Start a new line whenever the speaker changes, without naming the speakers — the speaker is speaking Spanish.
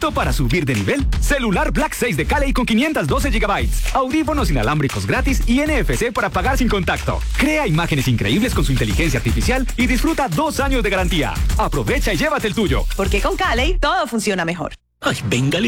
¿Listo para subir de nivel? Celular Black 6 de Cali con 512 GB, audífonos inalámbricos gratis y NFC para pagar sin contacto. Crea imágenes increíbles con su inteligencia artificial y disfruta 2 años de garantía. Aprovecha y llévate el tuyo.
Porque con Cali todo funciona mejor.
Ay, venga.